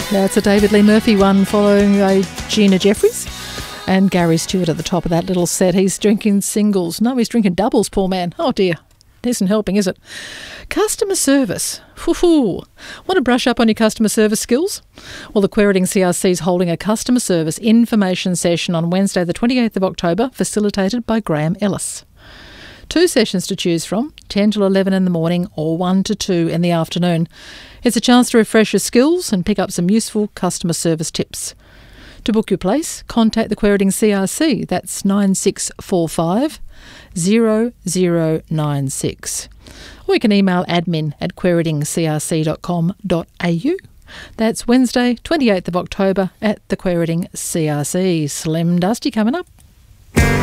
That's a David Lee Murphy one following Gina Jeffries. And Gary Stewart at the top of that little set. He's drinking singles. No, he's drinking doubles, poor man. Oh dear. Isn't helping, is it? Customer service. Want to brush up on your customer service skills? Well, the Quairading CRC is holding a customer service information session on Wednesday the 28th of October, facilitated by Graham Ellis. 2 sessions to choose from, 10 till 11 in the morning or 1 to 2 in the afternoon. It's a chance to refresh your skills and pick up some useful customer service tips. To book your place, contact the Quairading CRC. That's 9645 0096. Or you can email admin@quairadingcrc.com.au. That's Wednesday, 28th of October at the Quairading CRC. Slim Dusty coming up.